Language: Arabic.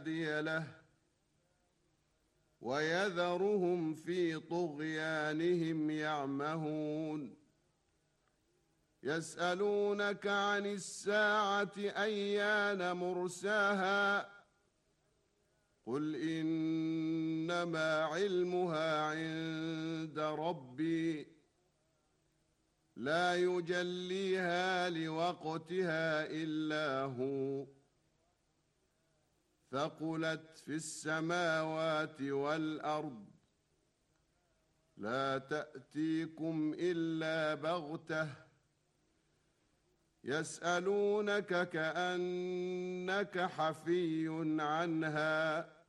هادي له ويذرهم في طغيانهم يعمهون يسألونك عن الساعة أيان مرساها قل إنما علمها عند ربي لا يجليها لوقتها إلا هو ثقلت في السماوات والأرض لا تأتيكم إلا بغتة يسألونك كأنك حفي عنها